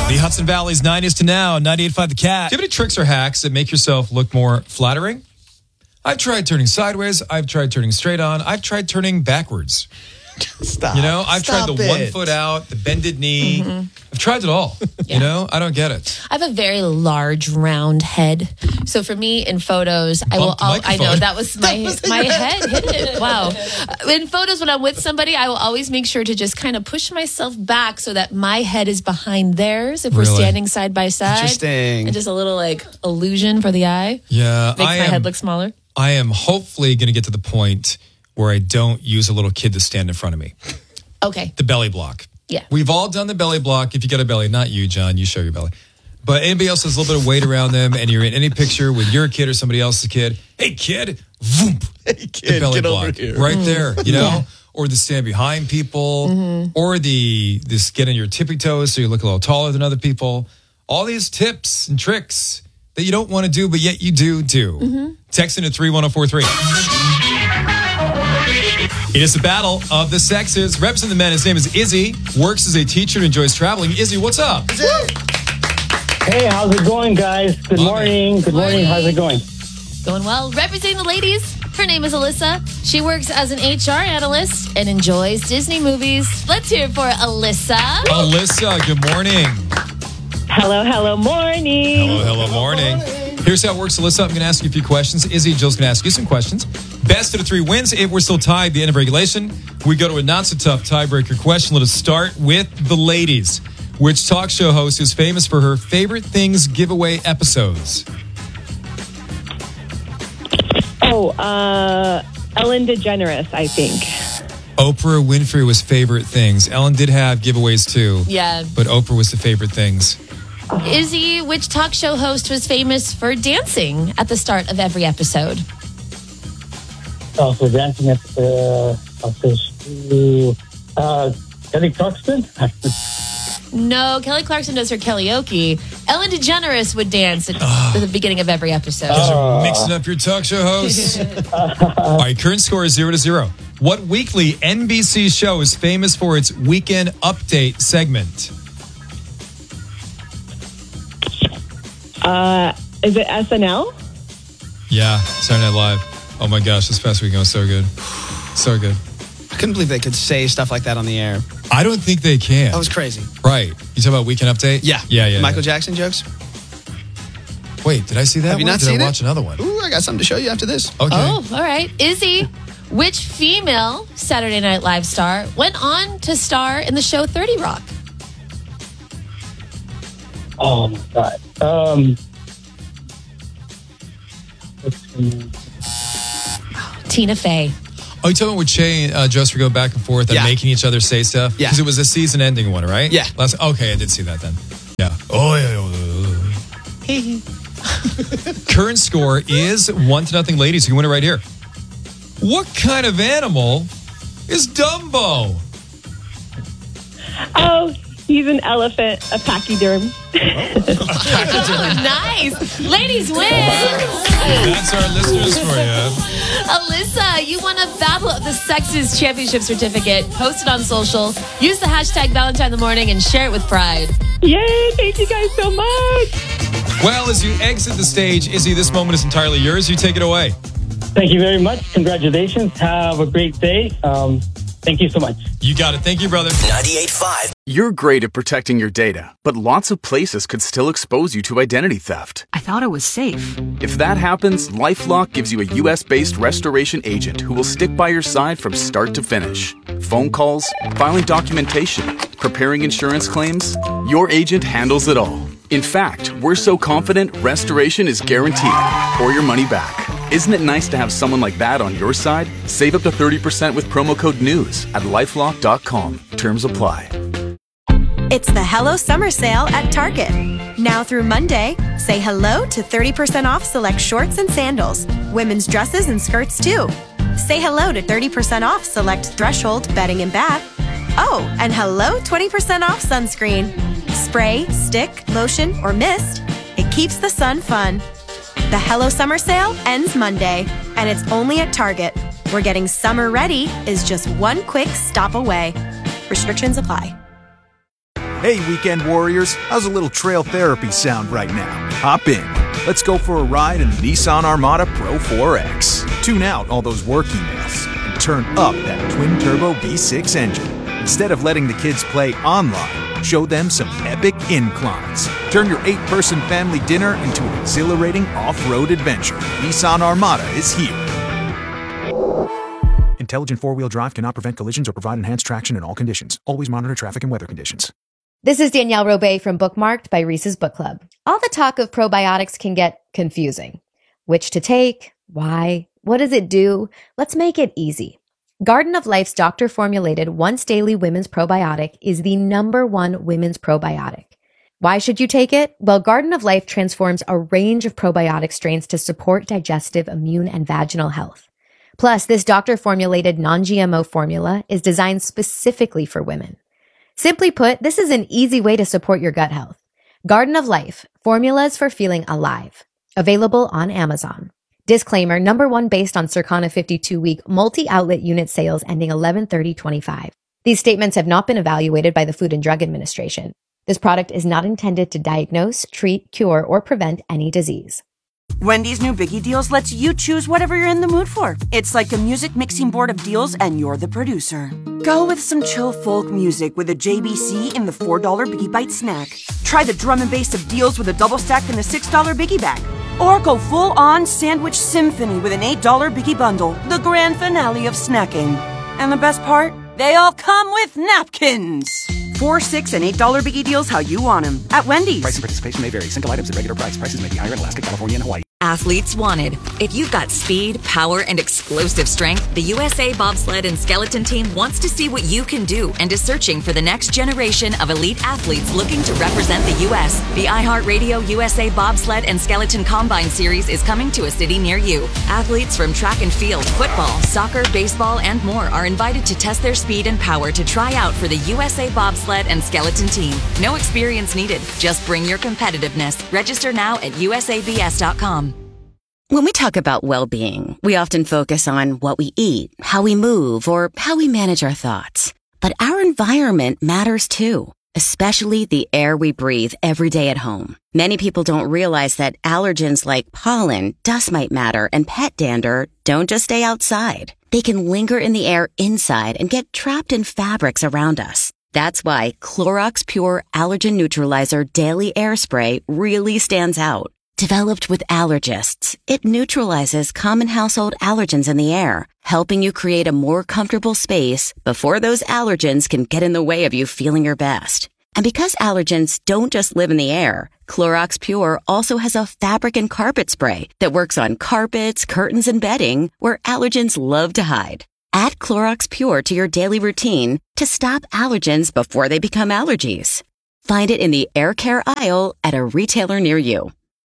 The Hudson Valley's 90s to now, 98.5 The Cat. Do you have any tricks or hacks that make yourself look more flattering? I've tried turning sideways. I've tried turning straight on. I've tried turning backwards. Stop. You know, I've tried the 1 foot out, the bended knee. Mm-hmm. I've tried it all. Yeah. You know, I don't get it. I have a very large, round head. So for me, in photos, I know that was my head hit it. Wow. In photos, when I'm with somebody, I will always make sure to just kind of push myself back so that my head is behind theirs if we're standing side by side. Interesting. And just a little illusion for the eye. Yeah. Makes my head look smaller. I am hopefully going to get to the point where I don't use a little kid to stand in front of me. Okay. The belly block. Yeah. We've all done the belly block. If you got a belly, not you, John, you show your belly. But anybody else has a little bit of weight around them and you're in any picture with your kid or somebody else's kid. Hey, kid. Voomp. Hey, kid, the belly get block. over here. Right there, you know? Yeah. Or the stand behind people. Or this get on your tippy toes so you look a little taller than other people. All these tips and tricks that you don't want to do, but yet you do. Text into 31043. It is the battle of the sexes. Reps in the men. His name is Izzy. Works as a teacher and enjoys traveling. Izzy, what's up? Hey, how's it going, guys? Good morning. Good morning. How's it going? Going well. Representing the ladies, her name is Alyssa. She works as an HR analyst and enjoys Disney movies. Let's hear it for Alyssa. Alyssa, good morning. Hello, morning. Hello, morning. Here's how it works, Alyssa. I'm going to ask you a few questions. Izzy, Jill's going to ask you some questions. Best of the 3 wins. If we're still tied at the end of regulation, we go to a not-so-tough tiebreaker question. Let us start with the ladies. Which talk show host is famous for her favorite things giveaway episodes? Ellen DeGeneres, I think. Oprah Winfrey was favorite things. Ellen did have giveaways too. Yeah. But Oprah was the favorite things. Izzy, which talk show host was famous for dancing at the start of every episode? Also dancing at Kelly Clarkson? No, Kelly Clarkson does her karaoke. Ellen DeGeneres would dance at the beginning of every episode. You're mixing up your talk show hosts. All right, current score is 0-0. What weekly NBC show is famous for its weekend update segment? Is it SNL? Yeah, Saturday Night Live. Oh my gosh, this past weekend was so good. So good. I couldn't believe they could say stuff like that on the air. I don't think they can. That was crazy. Right. You talk about weekend update? Yeah. Michael Jackson jokes? Wait, did I see that Have you one? not Did seen I watch another one? Ooh, I got something to show you after this. Okay. Oh, all right. Izzy, which female Saturday Night Live star went on to star in the show 30 Rock? Oh, my God. Tina Fey. Oh, you talking about with Che and Joster go back and forth and making each other say stuff? Yeah. Because it was a season-ending one, right? Yeah. Okay, I did see that then. Yeah. Oh, yeah. Current score is 1-0, ladies. You can win it right here. What kind of animal is Dumbo? Oh, he's an elephant, a pachyderm. Oh, nice. Ladies win. That's our listeners for you. Alyssa, you won a Battle of the Sexes Championship certificate. Post it on social. Use the hashtag Valentine in the Morning and share it with pride. Yay, thank you guys so much. Well, as you exit the stage, Izzy, this moment is entirely yours. You take it away. Thank you very much. Congratulations. Have a great day. Thank you so much. You got it. Thank you, brother. 98.5. You're great at protecting your data, but lots of places could still expose you to identity theft. I thought it was safe. If that happens, LifeLock gives you a U.S.-based restoration agent who will stick by your side from start to finish. Phone calls, filing documentation, preparing insurance claims, your agent handles it all. In fact, we're so confident restoration is guaranteed or your money back. Isn't it nice to have someone like that on your side? Save up to 30% with promo code NEWS at LifeLock.com. Terms apply. It's the Hello Summer Sale at Target. Now through Monday, say hello to 30% off select shorts and sandals, women's dresses and skirts too. Say hello to 30% off select Threshold bedding and bath. Oh, and hello 20% off sunscreen. Spray, stick, lotion, or mist, it keeps the sun fun. The Hello Summer Sale ends Monday, and it's only at Target, where getting summer ready is just one quick stop away. Restrictions apply. Hey, weekend warriors, how's a little trail therapy sound right now? Hop in. Let's go for a ride in the Nissan Armada Pro 4X. Tune out all those work emails and turn up that twin-turbo V6 engine. Instead of letting the kids play online, show them some epic inclines. Turn your 8-person family dinner into an exhilarating off-road adventure. Nissan Armada is here. Intelligent four-wheel drive cannot prevent collisions or provide enhanced traction in all conditions. Always monitor traffic and weather conditions. This is Danielle Robay from Bookmarked by Reese's Book Club. All the talk of probiotics can get confusing. Which to take? Why? What does it do? Let's make it easy. Garden of Life's doctor-formulated once-daily women's probiotic is the #1 women's probiotic. Why should you take it? Well, Garden of Life transforms a range of probiotic strains to support digestive, immune, and vaginal health. Plus, this doctor-formulated non-GMO formula is designed specifically for women. Simply put, this is an easy way to support your gut health. Garden of Life, formulas for feeling alive. Available on Amazon. Disclaimer, #1 based on Circana 52-week multi-outlet unit sales ending 11/30/25. These statements have not been evaluated by the Food and Drug Administration. This product is not intended to diagnose, treat, cure, or prevent any disease. Wendy's new Biggie Deals lets you choose whatever you're in the mood for. It's like a music mixing board of deals, and you're the producer. Go with some chill folk music with a JBC in the $4 Biggie Bite snack. Try the drum and bass of deals with a double stack in the $6 Biggie Bag. Or go full-on sandwich symphony with an $8 Biggie Bundle, the grand finale of snacking. And the best part? They all come with napkins. $4, $6, and $8 Biggie Deals how you want them at Wendy's. Price and participation may vary. Single items at regular price. Prices may be higher in Alaska, California, and Hawaii. Athletes wanted. If you've got speed, power, and explosive strength, the USA Bobsled and Skeleton Team wants to see what you can do and is searching for the next generation of elite athletes looking to represent the U.S. The iHeartRadio USA Bobsled and Skeleton Combine Series is coming to a city near you. Athletes from track and field, football, soccer, baseball, and more are invited to test their speed and power to try out for the USA Bobsled and Skeleton Team. No experience needed. Just bring your competitiveness. Register now at usabs.com. When we talk about well-being, we often focus on what we eat, how we move, or how we manage our thoughts. But our environment matters too, especially the air we breathe every day at home. Many people don't realize that allergens like pollen, dust mite matter, and pet dander don't just stay outside. They can linger in the air inside and get trapped in fabrics around us. That's why Clorox Pure Allergen Neutralizer Daily Air Spray really stands out. Developed with allergists, it neutralizes common household allergens in the air, helping you create a more comfortable space before those allergens can get in the way of you feeling your best. And because allergens don't just live in the air, Clorox Pure also has a fabric and carpet spray that works on carpets, curtains, and bedding where allergens love to hide. Add Clorox Pure to your daily routine to stop allergens before they become allergies. Find it in the air care aisle at a retailer near you.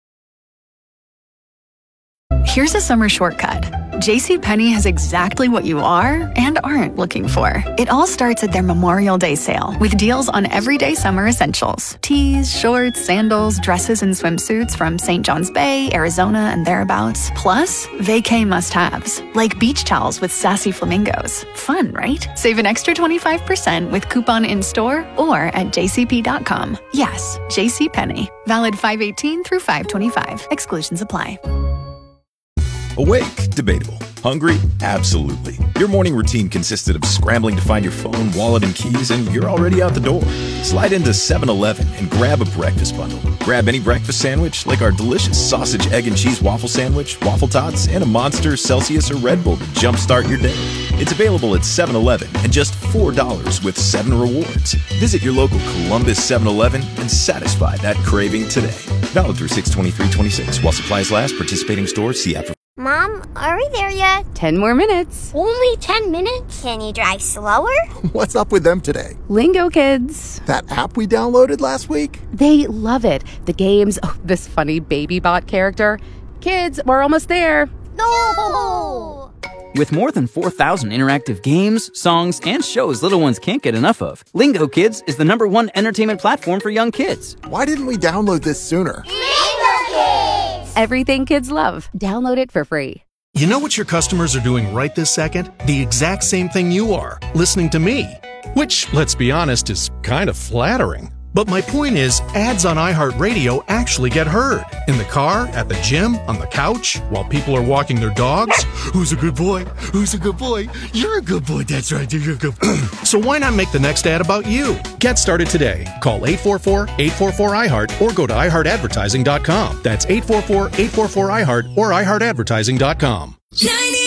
Here's a summer shortcut. JCPenney has exactly what you are and aren't looking for. It all starts at their Memorial Day sale with deals on everyday summer essentials. Tees, shorts, sandals, dresses, and swimsuits from St. John's Bay, Arizona, and thereabouts. Plus, vacay must-haves like beach towels with sassy flamingos. Fun, right? Save an extra 25% with coupon in-store or at jcp.com. Yes, JCPenney. Valid 5/18 through 5/25. Exclusions apply. Awake? Debatable. Hungry? Absolutely. Your morning routine consisted of scrambling to find your phone, wallet, and keys, and you're already out the door. Slide into 7-Eleven and grab a breakfast bundle. Grab any breakfast sandwich, like our delicious sausage, egg, and cheese waffle sandwich, waffle tots, and a Monster, Celsius, or Red Bull to jumpstart your day. It's available at 7-Eleven and just $4 with 7 rewards. Visit your local Columbus 7-Eleven and satisfy that craving today. Valid through 6/23/26. While supplies last, participating stores see app. Mom, are we there yet? 10 more minutes. Only 10 minutes? Can you drive slower? What's up with them today? Lingo Kids. That app we downloaded last week? They love it. The games, this funny baby bot character. Kids, we're almost there. No! With more than 4,000 interactive games, songs, and shows little ones can't get enough of, Lingo Kids is the #1 entertainment platform for young kids. Why didn't we download this sooner? Everything kids love. Download it for free. You know what your customers are doing right this second? The exact same thing you are, listening to me. Which, let's be honest, is kind of flattering. But my point is, ads on iHeartRadio actually get heard. In the car, at the gym, on the couch, while people are walking their dogs. Who's a good boy? Who's a good boy? You're a good boy. That's right. You're a good boy. So why not make the next ad about you? Get started today. Call 844-844-iHeart or go to iHeartAdvertising.com. That's 844-844-iHeart or iHeartAdvertising.com.